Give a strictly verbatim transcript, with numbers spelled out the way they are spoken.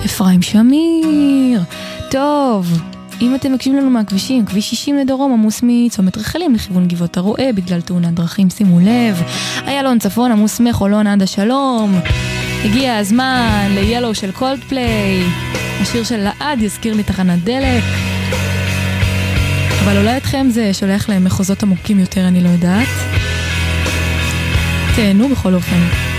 אפרים שמיר. טוב, אם אתם מקשיבים לנו מהכבישים, כביש שישים לדרום עמוס מצומת רחלים לכיוון גבעות הרועה בגלל תאונת דרכים, שימו לב. איילון צפון עמוס מחולון עד השלום. הגיע הזמן ל-Yellow של קולדפליי. השיר של לעד יזכיר לי תחנת דלק. אבל אולי אתכם זה שולח להם מחוזות עמוקים יותר, אני לא יודעת. תהנו בכל אופן.